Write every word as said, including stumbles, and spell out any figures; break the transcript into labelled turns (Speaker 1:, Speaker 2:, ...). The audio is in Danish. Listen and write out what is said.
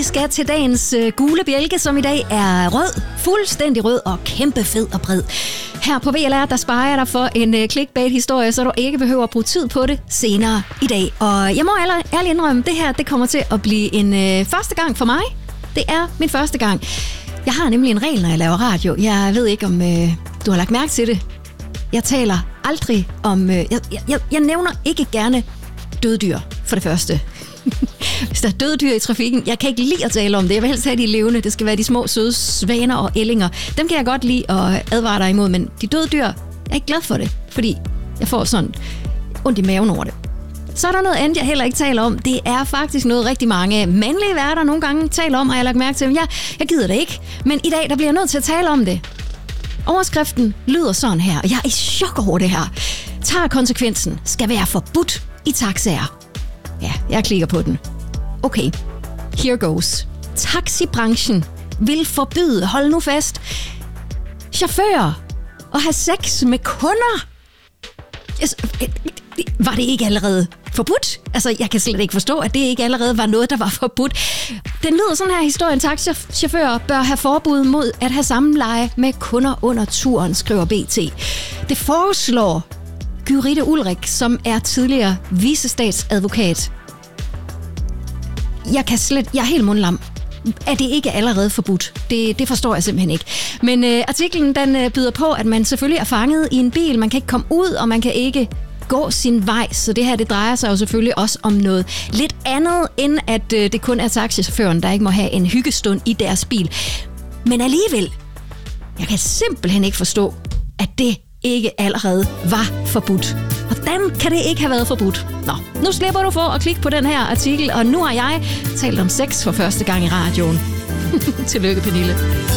Speaker 1: Vi skal til dagens øh, gule bjælke, som i dag er rød, fuldstændig rød og kæmpe fed og bred. Her på V L R, der sparer jeg dig for en øh, clickbait-historie, så du ikke behøver at bruge tid på det senere i dag. Og jeg må ærligt indrømme, det her det kommer til at blive en øh, første gang for mig. Det er min første gang. Jeg har nemlig en regel, når jeg laver radio. Jeg ved ikke, om øh, du har lagt mærke til det. Jeg taler aldrig om... Øh, jeg, jeg, jeg nævner ikke gerne døde dyr, for det første. Hvis der er døde dyr i trafikken, jeg kan ikke lide at tale om det. Jeg vil helst have de levende. Det skal være de små, søde svaner og ællinger. Dem kan jeg godt lide at advare dig imod, men de døde dyr, jeg er ikke glad for det, fordi jeg får sådan ondt i maven over det. Så er der noget andet, jeg heller ikke taler om. Det er faktisk noget, rigtig mange mandlige værter nogle gange taler om, og jeg har lagt mærke til, at jeg, jeg gider det ikke. Men i dag, der bliver jeg nødt til at tale om det. Overskriften lyder sådan her, og jeg er i chok over det her. Tager konsekvensen skal være forbudt i taxaer. Ja, jeg klikker på den. Okay, here goes. Taxibranchen vil forbyde, hold nu fast, chauffører at have sex med kunder. Var det ikke allerede forbudt? Altså, jeg kan slet ikke forstå, at det ikke allerede var noget, der var forbudt. Den lyder sådan her, historien. Taxichauffører bør have forbud mod at have samleje med kunder under turen, skriver B T. Det foreslår Gyrithe Ulrik, som er tidligere vicestatsadvokat. Jeg kan slet... Jeg er helt mundlam. Er det ikke allerede forbudt? Det, det forstår jeg simpelthen ikke. Men øh, artiklen den øh, byder på, at man selvfølgelig er fanget i en bil. Man kan ikke komme ud, og man kan ikke gå sin vej. Så det her, det drejer sig jo selvfølgelig også om noget lidt andet, end at øh, det kun er taxichaufføren, der ikke må have en hyggestund i deres bil. Men alligevel, jeg kan simpelthen ikke forstå, at det ikke allerede var forbudt. Hvordan kan det ikke have været forbudt? Nå, nu slipper du for at klikke på den her artikel, og nu har jeg talt om sex for første gang i radioen. Tillykke, Pernille.